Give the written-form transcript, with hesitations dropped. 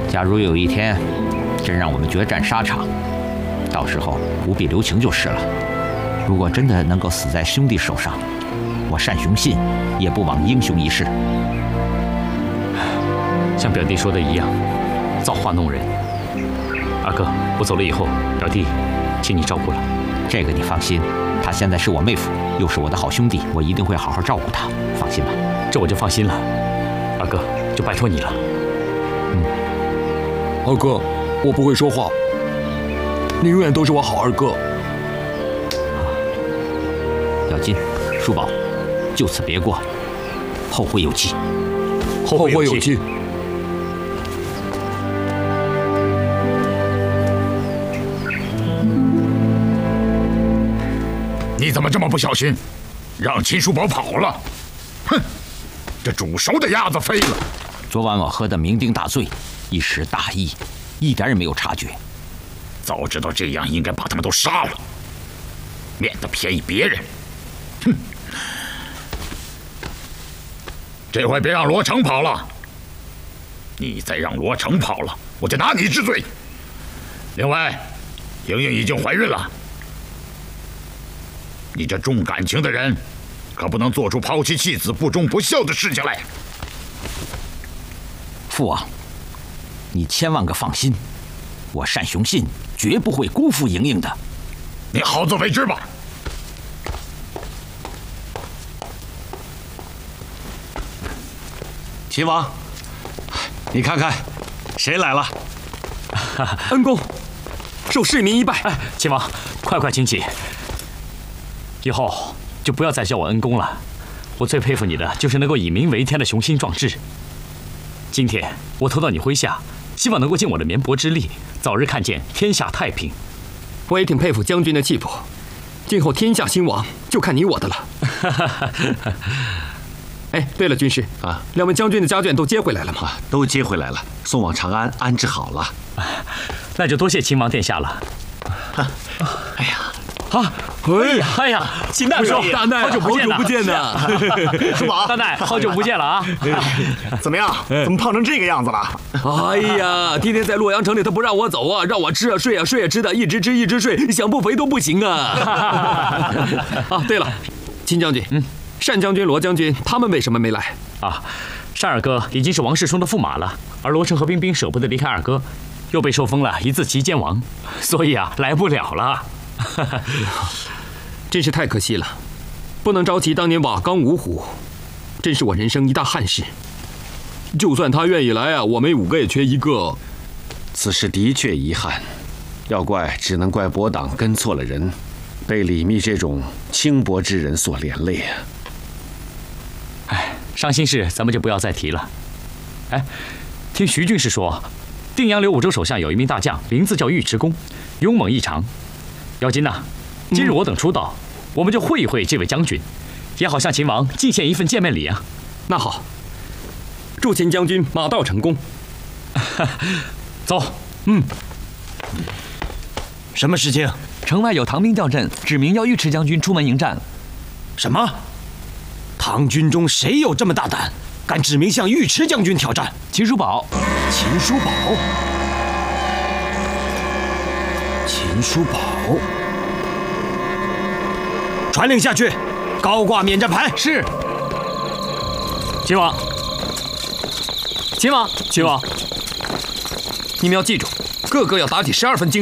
假如有一天真让我们决战沙场，到时候不必留情就是了。如果真的能够死在兄弟手上，我单雄信也不枉英雄一世。 像表弟说的一样，造化弄人。二哥，我走了以后，表弟，请你照顾了。 这个你放心，他现在是我妹夫，又是我的好兄弟，我一定会好好照顾他，放心吧。 这我就放心了。二哥，就拜托你了。 二哥，我不会说话，你永远都是我好二哥。 咬金、叔宝，就此别过，后会有期。 后会有期。 你怎么这么不小心，让秦叔宝跑了？哼，这煮熟的鸭子飞了。 昨晚我喝得酩酊大醉，一时大意，一点也没有察觉。 早知道这样，应该把他们都杀了，免得便宜别人。哼！这回别让罗成跑了，你再让罗成跑了，我就拿你治罪。另外，莹莹已经怀孕了。你这重感情的人，可不能做出抛弃妻子、不忠不孝的事情来。 父王，你千万个放心，我单雄信绝不会辜负莹莹的。 你好自为之吧。 秦王，你看看，谁来了？ 恩公，受市民一拜。 秦王，快请起。以后就不要再叫我恩公了。我最佩服你的就是能够以民为天的雄心壮志。今天我投到你麾下，希望能够尽我的绵薄之力，早日看见天下太平。 我也挺佩服将军的气魄，今后天下兴亡就看你我的了。哎，对了，军师啊，两位将军的家眷都接回来了吗？ 都接回来了，送往长安安置好了。 那就多谢秦王殿下了。 哎呀。 哎呀，秦大叔， 大奈好久不见呢。 叔宝， 大奈，好久不见了啊！ 怎么样？怎么胖成这个样子了？ 哎呀，天天在洛阳城里，他不让我走啊，让我吃啊睡啊睡啊吃的，一直吃一直睡，想不肥都不行啊！啊，对了，秦将军，单将军、罗将军他们为什么没来？ 啊，单二哥已经是王世充的驸马了，而罗成和冰冰舍不得离开二哥，又被受封了一字旗监王，所以啊，来不了了。 真是太可惜了，不能招齐当年瓦岗五虎，真是我人生一大憾事。就算他愿意来啊，我们5个也缺1个。 此事的确遗憾，要怪只能怪伯党跟错了人，被李密这种轻薄之人所连累啊。 哎，伤心事咱们就不要再提了。哎，听徐军师说，定阳刘武州手下有一名大将，名字叫尉迟恭，勇猛异常。姚金呐，今日我等出道，我们就会一会这位将军，也好向秦王进献一份见面礼啊。 那好，祝秦将军马到成功。 走。 什么事情？ 城外有唐兵叫阵，指明要尉迟将军出门迎战。 什么？唐军中谁有这么大胆，敢指明向尉迟将军挑战？ 秦叔宝。 秦叔宝。秦叔宝，传令下去，高挂免战牌。 是。 秦王，秦王， 你们要记住，个个要打起12分精